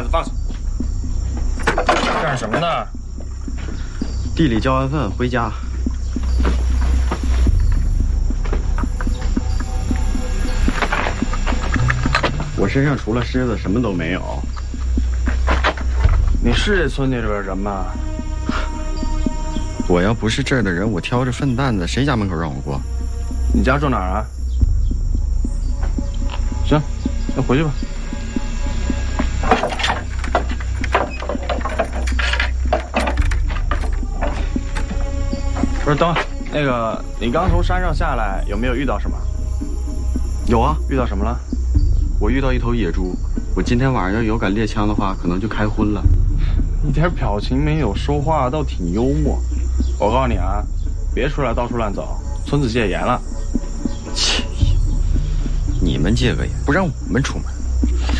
袋子放下。干什么呢？ 地里交完份回家。我身上除了虱子什么都没有。 你是这村里边人吗？ 我要不是这儿的人，我挑着粪担子，谁家门口让我过？ 你家住哪儿啊？行，那回去吧。不是，等会儿，那个，你刚从山上下来，有没有遇到什么？ 有啊， 遇到什么了？ 我遇到一头野猪。我今天晚上要有杆猎枪的话，可能就开荤了。 一点表情没有，说话倒挺幽默。我告诉你啊，别出来到处乱走，村子戒严了。 切，你们戒个严，不让我们出门。